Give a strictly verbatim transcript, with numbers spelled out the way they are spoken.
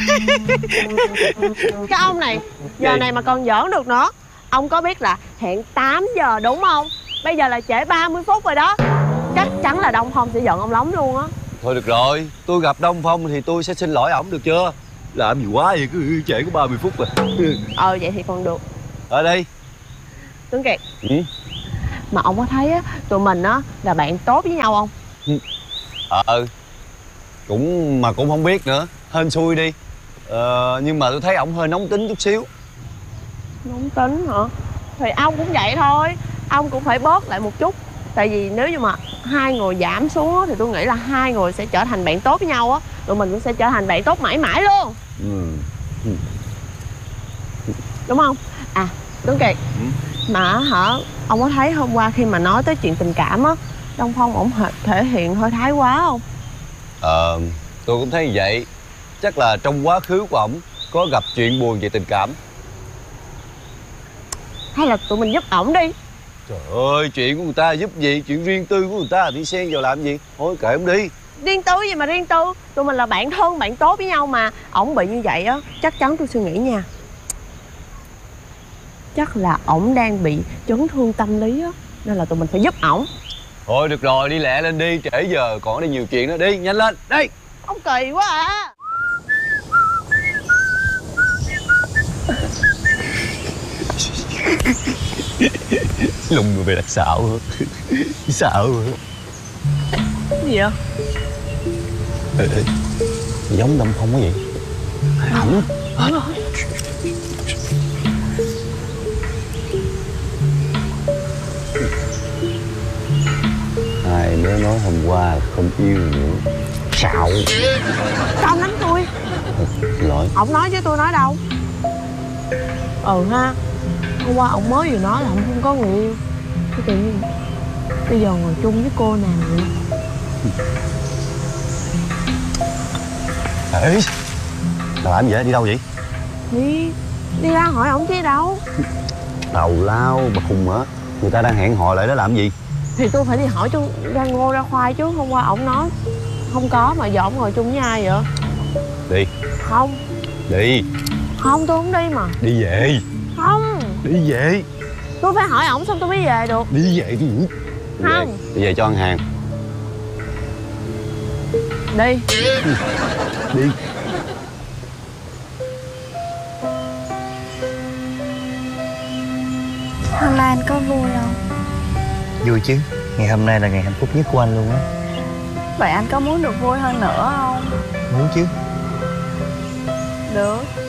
Cái ông này, giờ này mà còn giỡn được nữa. Ông có biết là hẹn tám giờ đúng không? Bây giờ là trễ ba mươi phút rồi đó. Chắc chắn là Đông Phong sẽ giận ông lắm luôn á. Thôi được rồi, tôi gặp Đông Phong thì tôi sẽ xin lỗi ổng được chưa? Làm gì quá vậy, cứ trễ có ba mươi phút rồi. Ờ vậy thì còn được. Ở đây. Tuấn Kiệt. Ừ? Mà ông có thấy á, tụi mình á là bạn tốt với nhau không? Ờ, cũng mà cũng không biết nữa, hên xui đi. Ờ, nhưng mà tôi thấy ổng hơi nóng tính chút xíu. Nóng tính hả? Thì ông cũng vậy thôi. Ông cũng phải bớt lại một chút. Tại vì nếu như mà hai người giảm xuống á, thì tôi nghĩ là hai người sẽ trở thành bạn tốt với nhau á. Tụi mình cũng sẽ trở thành bạn tốt mãi mãi luôn. Ừ. Ừ. Đúng không? À, Tuấn Kiệt. Ừ. Mà hả, ông có thấy hôm qua khi mà nói tới chuyện tình cảm á, Đông Phong ổng thể hiện hơi thái quá không? Ờ, tôi cũng thấy như vậy. Chắc là trong quá khứ của ổng có gặp chuyện buồn về tình cảm. Hay là tụi mình giúp ổng đi. Trời ơi, chuyện của người ta giúp gì? Chuyện riêng tư của người ta thì xen vào làm gì? Thôi kệ ổng đi. Riêng tư gì mà riêng tư. Tụi mình là bạn thân, bạn tốt với nhau mà. Ổng bị như vậy á, chắc chắn tôi suy nghĩ nha, chắc là ổng đang bị chấn thương tâm lý á, nên là tụi mình phải giúp ổng. Thôi được rồi, đi lẹ lên đi, trễ giờ còn đi nhiều chuyện nữa. Đi, nhanh lên, đi. Ông kỳ quá à. Lùng người về đặt xạo hả? Xạo hả? Cái gì vậy? Ê, ê, giống Đông Phong quá vậy? Ổng. Đúng rồi. Hai đứa nói hôm qua là không yêu nữa. Xạo. Sao ông đánh tôi? Xin lỗi. Ổng nói chứ tôi nói đâu. Ừ ha. Hôm qua ổng mới vừa nói là ổng không có người yêu. Cái tự nhiên bây giờ ngồi chung với cô nào vậy? Ê, làm gì vậy? Đi đâu vậy? Đi Đi ra hỏi ổng chứ đâu. Tào lao bà khùng hả? Người ta đang hẹn hò lại đó làm gì? Thì tôi phải đi hỏi cho ra ngô ra khoai chứ. Hôm qua ổng nói không có, mà giờ ổng ngồi chung với ai vậy? Đi. Không. Đi. Không, tôi không đi mà. Đi về. Không. Đi về. Tôi phải hỏi ổng xong tôi mới về được. Đi về đi. Đi Không. Về. Đi về cho ăn hàng. Đi. Đi. Hôm nay anh có vui không? Vui chứ, ngày hôm nay là ngày hạnh phúc nhất của anh luôn á. Vậy anh có muốn được vui hơn nữa không? Muốn chứ. Được.